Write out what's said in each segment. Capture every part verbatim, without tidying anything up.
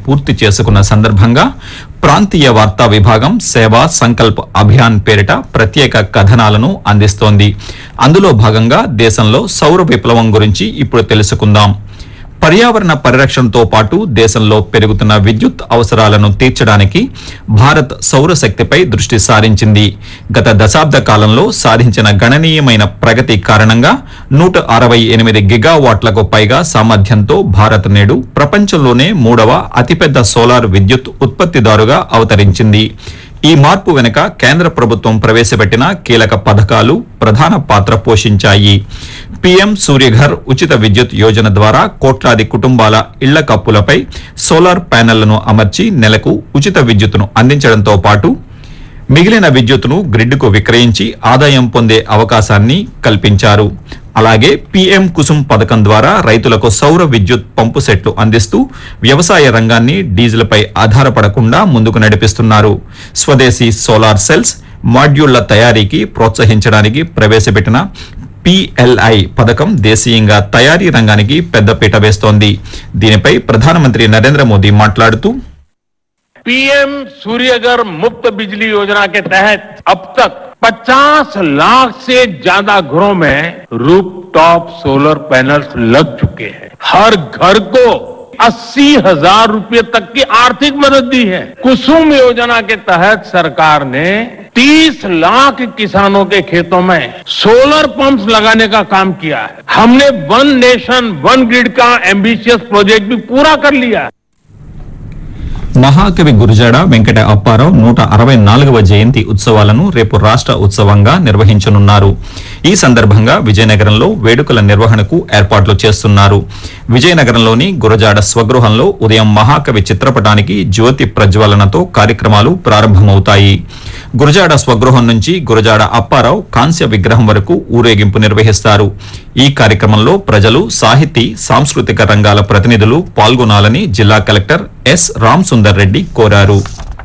పూర్తి చేసుకున్న సందర్భంగా ప్రాంతీయ వార్తా విభాగం సేవా సంకల్ప్ అభియాన్ పేరిట ప్రత్యేక కథనాలను అందిస్తోంది. అందులో భాగంగా దేశంలో సౌర విప్లవం గురించి ఇప్పుడు తెలుసుకుందాం. పర్యావరణ పరిరక్షణతో పాటు దేశంలో పెరుగుతున్న విద్యుత్ అవసరాలను తీర్చడానికి భారత్ సౌరశక్తిపై దృష్టి సారించింది. గత దశాబ్ద కాలంలో సాధించిన గణనీయమైన ప్రగతి కారణంగా నూట అరవై ఎనిమిది గిగావాట్లకు పైగా సామర్థ్యంతో భారత్ నేడు ప్రపంచంలోనే మూడవ అతిపెద్ద సోలార్ విద్యుత్ ఉత్పత్తిదారుగా అవతరించింది. ఈ మార్పు వెనుక కేంద్ర ప్రభుత్వం ప్రవేశపెట్టిన కీలక పథకాలు ప్రధాన పాత్ర పోషించాయి. పీఎం సూర్యఘర్ ఉచిత విద్యుత్ యోజన ద్వారా కోట్లాది కుటుంబాల ఇళ్ల కప్పులపై సోలార్ ప్యానెళ్లను అమర్చి నెలకు ఉచిత విద్యుత్తును అందించడంతో పాటు మిగిలిన విద్యుత్తును గ్రిడ్కు విక్రయించి ఆదాయం పొందే అవకాశాన్ని కల్పించారు. అలాగే పీఎం కుసుమ్ పథకం ద్వారా రైతులకు సౌర విద్యుత్ పంపు సెట్లు అందిస్తూ వ్యవసాయ రంగాన్ని డీజిల్పై ఆధారపడకుండా ముందుకు నడిపిస్తున్నారు. స్వదేశీ సోలార్ సెల్స్, మాడ్యూళ్ల తయారీకి ప్రోత్సహించడానికి ప్రవేశపెట్టిన పీఎల్ఐ పథకం దేశీయంగా తయారీ రంగానికి పెద్దపీట వేస్తోంది. దీనిపై ప్రధానమంత్రి నరేంద్ర మోదీ మాట్లాడుతూ पीएम सूर्यघर मुफ्त बिजली योजना के तहत अब तक पचास लाख से ज्यादा घरों में रूफटॉप सोलर पैनल्स लग चुके हैं. हर घर को अस्सी हजार रुपए तक की आर्थिक मदद दी है. कुसुम योजना के तहत सरकार ने तीस लाख किसानों के खेतों में सोलर पंप्स लगाने का काम किया है. हमने वन नेशन वन ग्रिड का एम्बिशियस प्रोजेक्ट भी पूरा कर लिया है. మహాకవి గురజాడ వెంకట అప్పారావు నూట అరవై నాలుగవ జయంతి ఉత్సవాలను రేపు రాష్ట్ర ఉత్సవంగా నిర్వహించనున్నారు. ఈ సందర్భంగా విజయనగరంలో వేడుకల నిర్వహణకు ఏర్పాట్లు చేస్తున్నారు. విజయనగరంలోని గురజాడ స్వగృహంలో ఉదయం మహాకవి చిత్రపటానికి జ్యోతి ప్రజ్వలనతో కార్యక్రమాలు ప్రారంభమవుతాయి. గురజాడ స్వగృహం నుంచి గురజాడ అప్పారావు కాంస్య విగ్రహం వరకు ఊరేగింపు నిర్వహిస్తారు. ఈ కార్యక్రమంలో ప్రజలు, సాహితీ, సాంస్కృతిక రంగాల ప్రతినిధులు పాల్గొనాలని జిల్లా కలెక్టర్ ఎస్ రామ్ సుందర్ రెడ్డి కోరారు.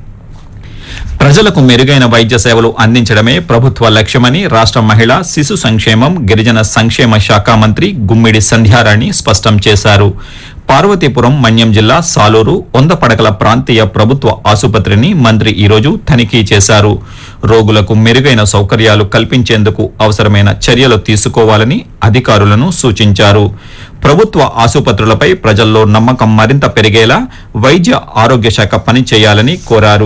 ప్రజలకు మెరుగైన వైద్య సేవలు అందించడమే ప్రభుత్వ లక్ష్యమని రాష్ట్ర మహిళా శిశు సంక్షేమం గిరిజన సంక్షేమ శాఖ మంత్రి గుమ్మిడి సంధ్యారాణి స్పష్టం చేశారు. పార్వతీపురం మన్యం జిల్లా సాలూరు వంద పడకల ప్రాంతీయ ప్రభుత్వ ఆసుపత్రిని మంత్రి ఈరోజు తనిఖీ చేశారు. రోగులకు మెరుగైన సౌకర్యాలు కల్పించేందుకు అవసరమైన చర్యలు తీసుకోవాలని అధికారులను సూచించారు. ప్రభుత్వ ఆసుపత్రులపై ప్రజల్లో నమ్మకం మరింత పెరిగేలా వైద్య ఆరోగ్య శాఖ పనిచేయాలని కోరారు.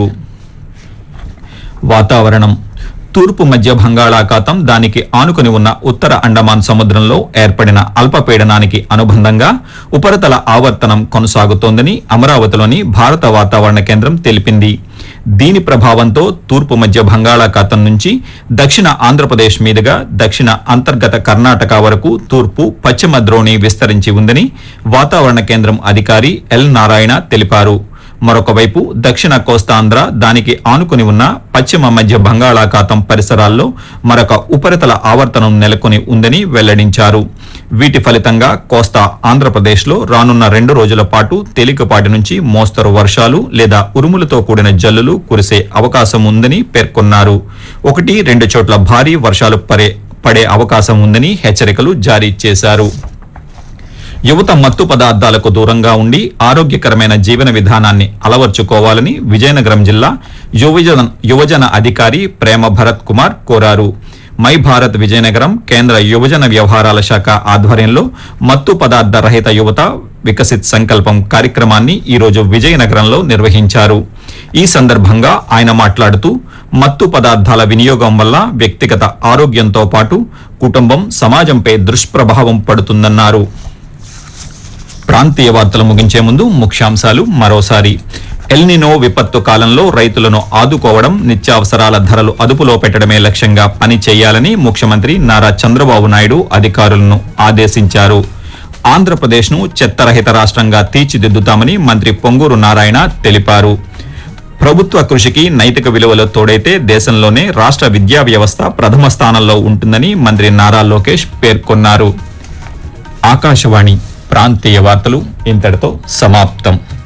వాతావరణం. తూర్పు మధ్య బంగాళాఖాతం, దానికి ఆనుకుని ఉన్న ఉత్తర అండమాన్ సముద్రంలో ఏర్పడిన అల్పపీడనానికి అనుబంధంగా ఉపరితల ఆవర్తనం కొనసాగుతోందని అమరావతిలోని భారత వాతావరణ కేంద్రం తెలిపింది. దీని ప్రభావంతో తూర్పు మధ్య బంగాళాఖాతం నుంచి దక్షిణ ఆంధ్రప్రదేశ్ మీదుగా దక్షిణ అంతర్గత కర్ణాటక వరకు తూర్పు పశ్చిమ ద్రోణి విస్తరించి ఉందని వాతావరణ కేంద్రం అధికారి ఎల్ నారాయణ తెలిపారు. మరొక వైపు దక్షిణ కోస్తాంధ్ర, దానికి ఆనుకుని ఉన్న పశ్చిమ మధ్య బంగాళాఖాతం పరిసరాల్లో మరొక ఉపరితల ఆవర్తనం నెలకొని ఉందని వెల్లడించారు. వీటి ఫలితంగా కోస్తా ఆంధ్రప్రదేశ్లో రానున్న రెండు రోజుల పాటు తేలికపాటి నుంచి మోస్తరు వర్షాలు లేదా ఉరుములతో కూడిన జల్లులు కురిసే అవకాశం ఉందని పేర్కొన్నారు. ఒకటి రెండు చోట్ల భారీ వర్షాలు పడే పడే అవకాశం ఉందని హెచ్చరికలు జారీ చేశారు. యువత మత్తు పదార్థాలకు దూరంగా ఉండి ఆరోగ్యకరమైన జీవన విధానాన్ని అలవర్చుకోవాలని విజయనగరం జిల్లా యువజన యువజన అధికారి ప్రేమ భరత్ కుమార్ కోరారు. మై భారత్ విజయనగరం కేంద్ర యువజన వ్యవహారాల శాఖ ఆధ్వర్యంలో మత్తు పదార్థ రహిత యువత వికసిత్ సంకల్పం కార్యక్రమాన్ని ఈరోజు విజయనగరంలో నిర్వహించారు. ఈ సందర్భంగా ఆయన మాట్లాడుతూ మత్తు పదార్థాల వినియోగం వల్ల వ్యక్తిగత ఆరోగ్యంతో పాటు కుటుంబం, సమాజంపై దుష్ప్రభావం పడుతుందన్నారు. ప్రాంతీయ వార్తలు ముగించే ముందు ముఖ్యాంశాలు మరోసారి. ఎల్నినో విపత్తు కాలంలో రైతులను ఆదుకోవడం, నిత్యావసరాల ధరలు అదుపులో పెట్టడమే లక్ష్యంగా పని చేయాలని ముఖ్యమంత్రి నారా చంద్రబాబు నాయుడు అధికారులను ఆదేశించారు. ఆంధ్రప్రదేశ్ను చెత్తరహిత రాష్ట్రంగా తీర్చిదిద్దుతామని మంత్రి పొంగూరు నారాయణ తెలిపారు. ప్రభుత్వ కృషికి నైతిక విలువలు తోడైతే దేశంలోనే రాష్ట్ర విద్యా వ్యవస్థ ప్రథమ స్థానంలో ఉంటుందని మంత్రి నారా లోకేష్ పేర్కొన్నారు. ఆకాశవాణి ప్రాంతీయ వార్తలు ఇంతటితో సమాప్తం.